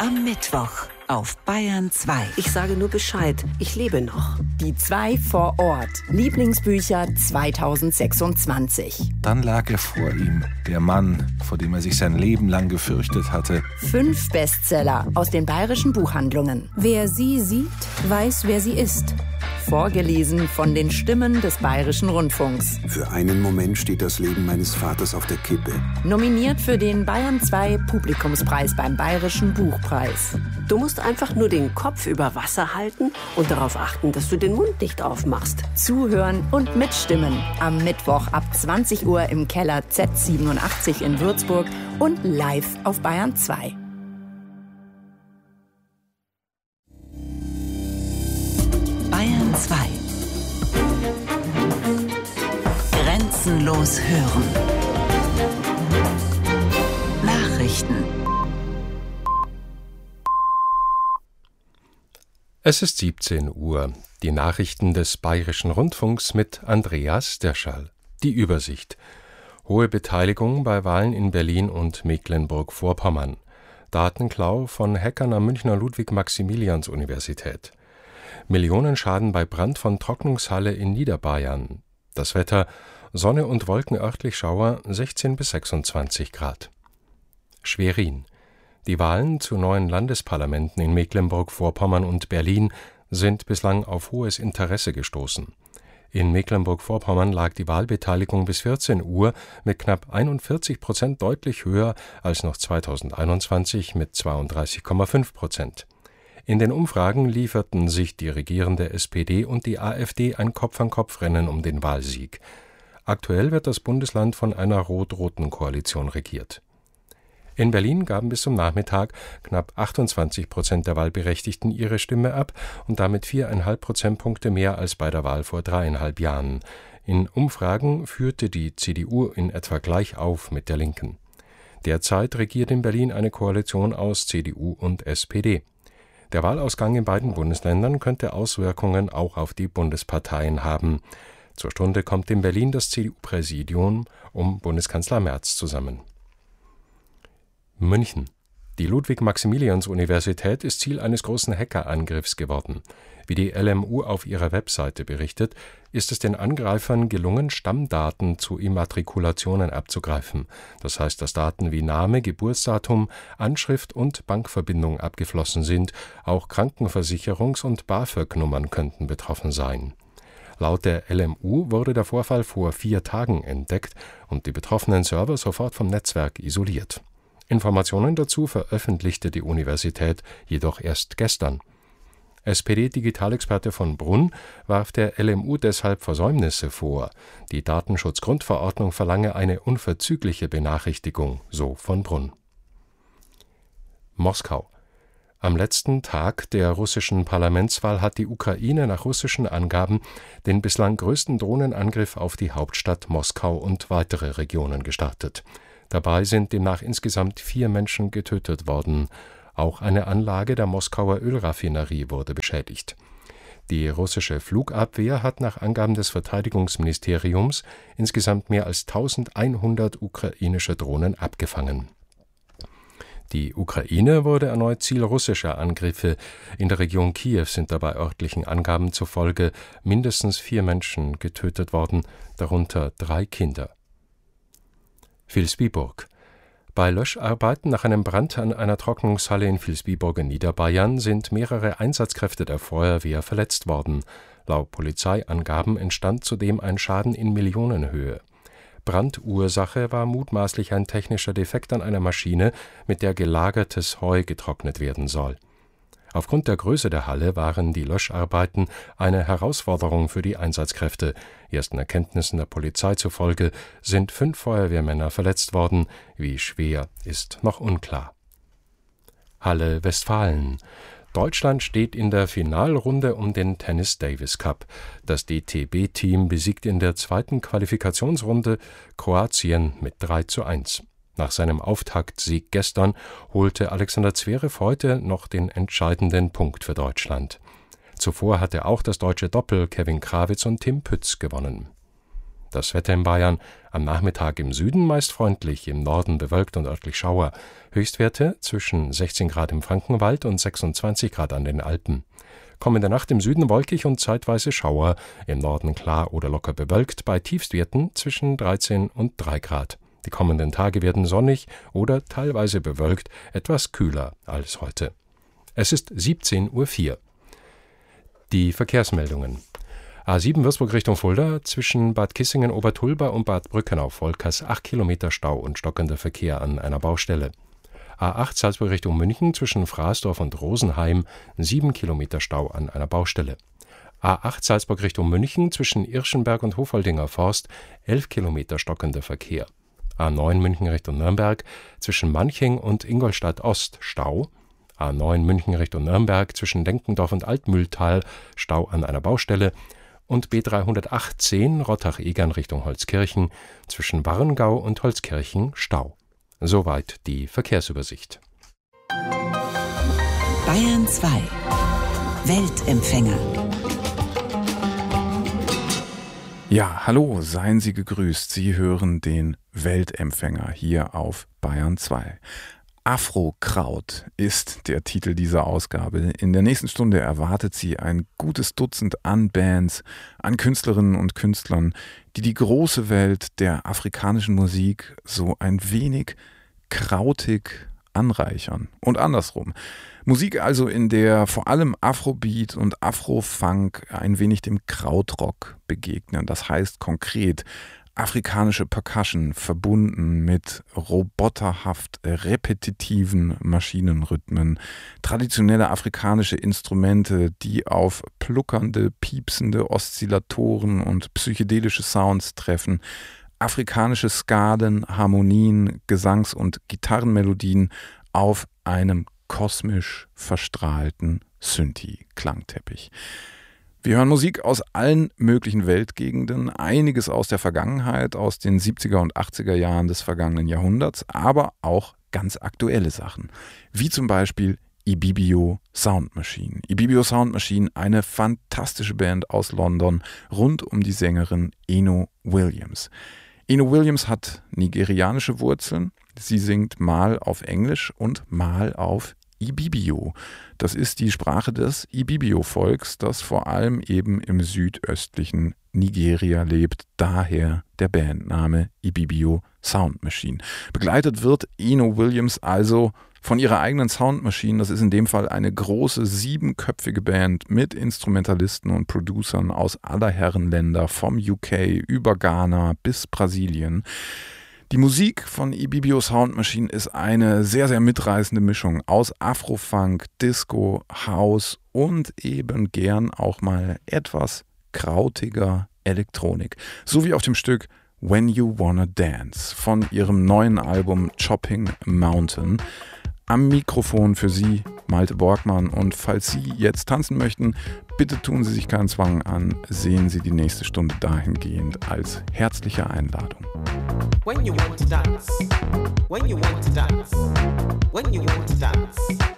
am Mittwoch auf Bayern 2. Ich sage nur Bescheid, ich lebe noch. Die 2 vor Ort. Lieblingsbücher 2026. Dann lag er vor ihm, der Mann, vor dem er sich sein Leben lang gefürchtet hatte. 5 Bestseller aus den bayerischen Buchhandlungen. Wer sie sieht, weiß, wer sie ist. Vorgelesen von den Stimmen des Bayerischen Rundfunks. Für einen Moment steht das Leben meines Vaters auf der Kippe. Nominiert für den Bayern 2 Publikumspreis beim Bayerischen Buchpreis. Du musst einfach nur den Kopf über Wasser halten und darauf achten, dass du den Mund nicht aufmachst. Zuhören und mitstimmen. Am Mittwoch ab 20 Uhr im Keller Z87 in Würzburg und live auf Bayern 2. Bayern 2. Grenzenlos hören. Nachrichten. Es ist 17 Uhr. Die Nachrichten des Bayerischen Rundfunks mit Andreas Derschall. Die Übersicht. Hohe Beteiligung bei Wahlen in Berlin und Mecklenburg-Vorpommern. Datenklau von Hackern am Münchner Ludwig-Maximilians-Universität. Millionenschaden bei Brand von Trocknungshalle in Niederbayern. Das Wetter: Sonne und Wolken, örtlich Schauer, 16 bis 26 Grad. Schwerin. Die Wahlen zu neuen Landesparlamenten in Mecklenburg-Vorpommern und Berlin sind bislang auf hohes Interesse gestoßen. In Mecklenburg-Vorpommern lag die Wahlbeteiligung bis 14 Uhr mit knapp 41% deutlich höher als noch 2021 mit 32,5%. In den Umfragen lieferten sich die regierende SPD und die AfD ein Kopf-an-Kopf-Rennen um den Wahlsieg. Aktuell wird das Bundesland von einer rot-roten Koalition regiert. In Berlin gaben bis zum Nachmittag knapp 28% der Wahlberechtigten ihre Stimme ab und damit 4,5 Prozentpunkte mehr als bei der Wahl vor 3,5 Jahren. In Umfragen führte die CDU in etwa gleich auf mit der Linken. Derzeit regiert in Berlin eine Koalition aus CDU und SPD. Der Wahlausgang in beiden Bundesländern könnte Auswirkungen auch auf die Bundesparteien haben. Zur Stunde kommt in Berlin das CDU-Präsidium um Bundeskanzler Merz zusammen. München. Die Ludwig-Maximilians-Universität ist Ziel eines großen Hackerangriffs geworden. Wie die LMU auf ihrer Webseite berichtet, ist es den Angreifern gelungen, Stammdaten zu Immatrikulationen abzugreifen. Das heißt, dass Daten wie Name, Geburtsdatum, Anschrift und Bankverbindung abgeflossen sind. Auch Krankenversicherungs- und BAföG-Nummern könnten betroffen sein. Laut der LMU wurde der Vorfall vor 4 Tagen entdeckt und die betroffenen Server sofort vom Netzwerk isoliert. Informationen dazu veröffentlichte die Universität jedoch erst gestern. SPD-Digitalexperte von Brunn warf der LMU deshalb Versäumnisse vor. Die Datenschutzgrundverordnung verlange eine unverzügliche Benachrichtigung, so von Brunn. Moskau. Am letzten Tag der russischen Parlamentswahl hat die Ukraine nach russischen Angaben den bislang größten Drohnenangriff auf die Hauptstadt Moskau und weitere Regionen gestartet. Dabei sind demnach insgesamt 4 Menschen getötet worden. Auch eine Anlage der Moskauer Ölraffinerie wurde beschädigt. Die russische Flugabwehr hat nach Angaben des Verteidigungsministeriums insgesamt mehr als 1100 ukrainische Drohnen abgefangen. Die Ukraine wurde erneut Ziel russischer Angriffe. In der Region Kiew sind dabei örtlichen Angaben zufolge mindestens 4 Menschen getötet worden, darunter 3 Kinder. Vilsbiburg. Bei Löscharbeiten nach einem Brand an einer Trocknungshalle in Vilsbiburg in Niederbayern sind mehrere Einsatzkräfte der Feuerwehr verletzt worden. Laut Polizeiangaben entstand zudem ein Schaden in Millionenhöhe. Brandursache war mutmaßlich ein technischer Defekt an einer Maschine, mit der gelagertes Heu getrocknet werden soll. Aufgrund der Größe der Halle waren die Löscharbeiten eine Herausforderung für die Einsatzkräfte. Ersten Erkenntnissen der Polizei zufolge sind 5 Feuerwehrmänner verletzt worden. Wie schwer, ist noch unklar. Halle Westfalen. Deutschland steht in der Finalrunde um den Tennis Davis Cup. Das DTB-Team besiegt in der 2. Qualifikationsrunde Kroatien mit 3:1. Nach seinem Auftaktsieg gestern holte Alexander Zverev heute noch den entscheidenden Punkt für Deutschland. Zuvor hatte auch das deutsche Doppel Kevin Krawitz und Tim Pütz gewonnen. Das Wetter in Bayern: am Nachmittag im Süden meist freundlich, im Norden bewölkt und örtlich Schauer. Höchstwerte zwischen 16 Grad im Frankenwald und 26 Grad an den Alpen. Kommende Nacht im Süden wolkig und zeitweise Schauer, im Norden klar oder locker bewölkt, bei Tiefstwerten zwischen 13 und 3 Grad. Die kommenden Tage werden sonnig oder teilweise bewölkt, etwas kühler als heute. Es ist 17:04 Uhr. Die Verkehrsmeldungen. A7 Würzburg Richtung Fulda, zwischen Bad Kissingen, Obertulba und Bad Brückenau-Volkers 8 Kilometer Stau und stockender Verkehr an einer Baustelle. A8 Salzburg Richtung München, zwischen Fraßdorf und Rosenheim 7 Kilometer Stau an einer Baustelle. A8 Salzburg Richtung München, zwischen Irschenberg und Hofholdinger Forst 11 Kilometer stockender Verkehr. A9 München Richtung Nürnberg, zwischen Manching und Ingolstadt Ost Stau. A9 München Richtung Nürnberg, zwischen Denkendorf und Altmühltal Stau an einer Baustelle. Und B318 Rottach-Egern Richtung Holzkirchen, zwischen Warngau und Holzkirchen Stau. Soweit die Verkehrsübersicht. Bayern 2 Weltempfänger. Ja, hallo, seien Sie gegrüßt. Sie hören den Weltempfänger hier auf Bayern 2. Afrokraut ist der Titel dieser Ausgabe. In der nächsten Stunde erwartet Sie ein gutes Dutzend an Bands, an Künstlerinnen und Künstlern, die die große Welt der afrikanischen Musik so ein wenig krautig anreichern. Und andersrum. Musik also, in der vor allem Afrobeat und Afrofunk ein wenig dem Krautrock begegnen. Das heißt konkret afrikanische Percussion verbunden mit roboterhaft repetitiven Maschinenrhythmen, traditionelle afrikanische Instrumente, die auf pluckernde, piepsende Oszillatoren und psychedelische Sounds treffen, afrikanische Skaden, Harmonien, Gesangs- und Gitarrenmelodien auf einem kosmisch verstrahlten Synthi-Klangteppich. Wir hören Musik aus allen möglichen Weltgegenden, einiges aus der Vergangenheit, aus den 70er und 80er Jahren des vergangenen Jahrhunderts, aber auch ganz aktuelle Sachen, wie zum Beispiel Ibibio Sound Machine. Ibibio Sound Machine, eine fantastische Band aus London, rund um die Sängerin Eno Williams. Eno Williams hat nigerianische Wurzeln. Sie singt mal auf Englisch und mal auf Ibibio. Das ist die Sprache des Ibibio-Volks, das vor allem eben im südöstlichen Nigeria lebt. Daher der Bandname Ibibio Sound Machine. Begleitet wird Eno Williams also von ihrer eigenen Sound Machine. Das ist in dem Fall eine große 7-köpfige Band mit Instrumentalisten und Producern aus aller Herren Länder, vom UK über Ghana bis Brasilien. Die Musik von Ibibio Sound Machine ist eine sehr, sehr mitreißende Mischung aus Afrofunk, Disco, House und eben gern auch mal etwas krautiger Elektronik. So wie auf dem Stück When You Wanna Dance von ihrem neuen Album Chopping Mountain. Am Mikrofon für Sie Malte Borgmann, und falls Sie jetzt tanzen möchten, bitte tun Sie sich keinen Zwang an, sehen Sie die nächste Stunde dahingehend als herzliche Einladung. When you want to dance, when you want to dance, when you want to dance.